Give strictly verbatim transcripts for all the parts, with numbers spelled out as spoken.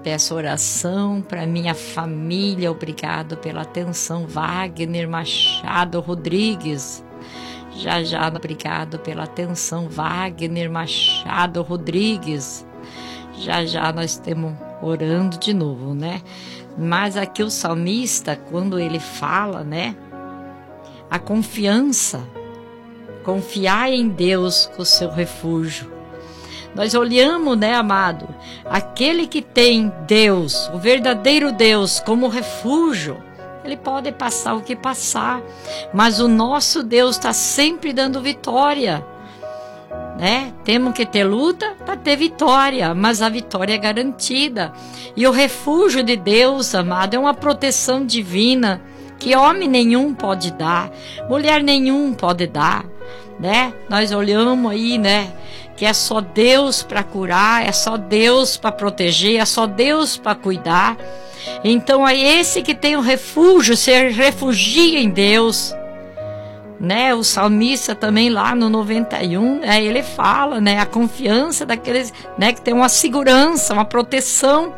Peço oração para minha família. Obrigado pela atenção. Wagner Machado Rodrigues. Já já, obrigado pela atenção. Wagner Machado Rodrigues. Já já nós estamos orando de novo, né? Mas aqui o salmista, quando ele fala, né? A confiança. Confiar em Deus com o seu refúgio. Nós olhamos, né, amado, aquele que tem Deus, o verdadeiro Deus, como refúgio, ele pode passar o que passar, mas o nosso Deus está sempre dando vitória, né? Temos que ter luta para ter vitória, mas a vitória é garantida. E o refúgio de Deus, amado, é uma proteção divina que homem nenhum pode dar, mulher nenhum pode dar, né? Nós olhamos aí, né? Que é só Deus para curar, é só Deus para proteger, é só Deus para cuidar. Então é esse que tem o refúgio, se refugia em Deus, né? O salmista também lá no noventa e um, né, ele fala, né, a confiança daqueles, né, que tem uma segurança, uma proteção.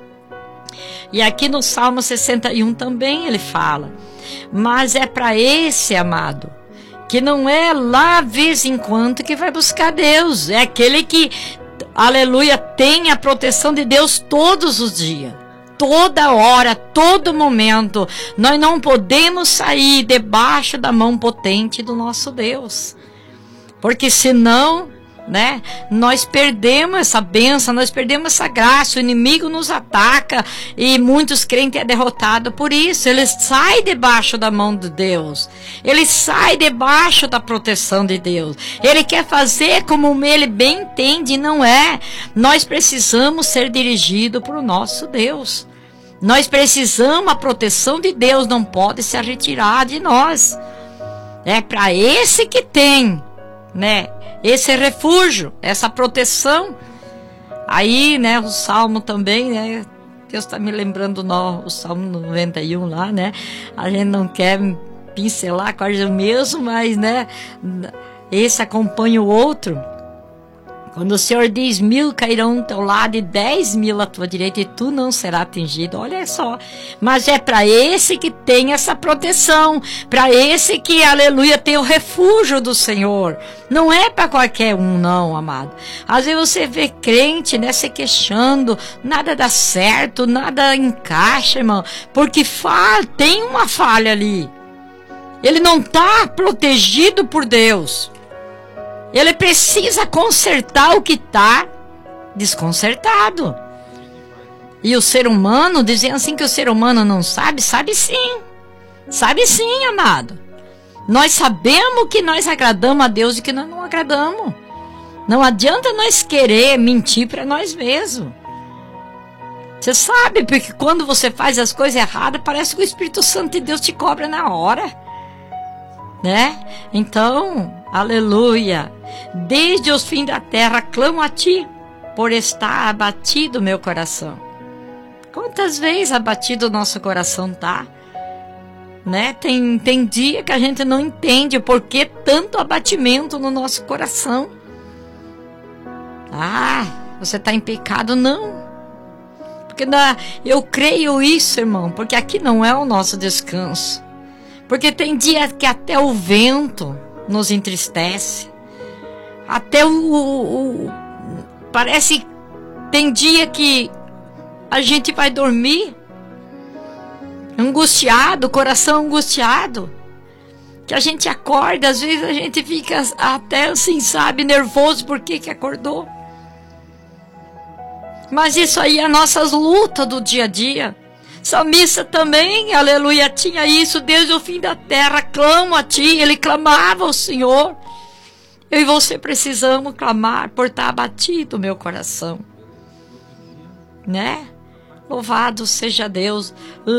E aqui no Salmo sessenta e um também ele fala, mas é para esse, amado, que não é lá vez em quando que vai buscar Deus, é aquele que, aleluia, tem a proteção de Deus todos os dias, toda hora, todo momento. Nós não podemos sair debaixo da mão potente do nosso Deus, porque senão, né, nós perdemos essa bênção, nós perdemos essa graça, o inimigo nos ataca e muitos crentes é derrotado por isso. Ele sai debaixo da mão de Deus, ele sai debaixo da proteção de Deus, ele quer fazer como ele bem entende, não é. Nós precisamos ser dirigidos por nosso Deus, nós precisamos, a proteção de Deus não pode se retirar de nós, é para esse que tem, né, esse refúgio, essa proteção. Aí, né, o Salmo também, né, Deus está me lembrando no, o Salmo noventa e um lá, né, a gente não quer pincelar quase o mesmo, mas, né, esse acompanha o outro. Quando o Senhor diz, mil cairão ao teu lado e dez mil à tua direita e tu não será atingido, olha só, mas é para esse que tem essa proteção, para esse que, aleluia, tem o refúgio do Senhor, não é para qualquer um não, amado. Às vezes você vê crente, né, se queixando, nada dá certo, nada encaixa, irmão, porque fa- tem uma falha ali, ele não está protegido por Deus. Ele precisa consertar o que está desconcertado. E o ser humano, dizendo assim que o ser humano não sabe, sabe sim. Sabe sim, amado. Nós sabemos que nós agradamos a Deus e que nós não agradamos. Não adianta nós querer mentir para nós mesmos. Você sabe, porque quando você faz as coisas erradas, parece que o Espírito Santo de Deus te cobra na hora, né? Então, aleluia. Desde os fins da terra clamo a ti, por estar abatido meu coração. Quantas vezes abatido o nosso coração tá, né? Tem, tem dia que a gente não entende por que tanto abatimento no nosso coração. Ah, você está em pecado? Não. Porque na, eu creio isso, irmão, porque aqui não é o nosso descanso. Porque tem dia que até o vento nos entristece. Até o, o, o... Parece... Tem dia que a gente vai dormir angustiado, coração angustiado. Que a gente acorda, às vezes a gente fica até assim, sabe, nervoso por que que acordou. Mas isso aí é nossas lutas do dia a dia. Salmista também, aleluia, tinha isso desde o fim da terra. Clamo a ti, ele clamava ao Senhor. Eu e você precisamos clamar por estar abatido meu coração, né? Louvado seja Deus.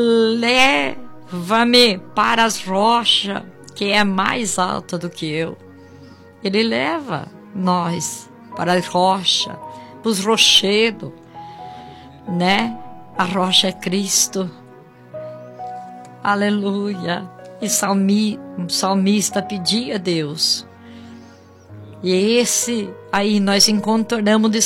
Leva-me para as rochas, que é mais alta do que eu. Ele leva nós para as rochas, para os rochedos, né? A rocha é Cristo. Aleluia. E salmi, o salmista pedia a Deus. E esse aí nós encontramos